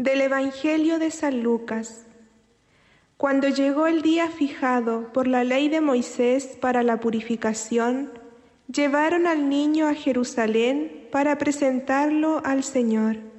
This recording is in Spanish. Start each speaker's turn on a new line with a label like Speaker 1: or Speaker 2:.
Speaker 1: Del Evangelio de San Lucas. Cuando llegó el día fijado por la ley de Moisés para la purificación, llevaron al niño a Jerusalén para presentarlo al Señor.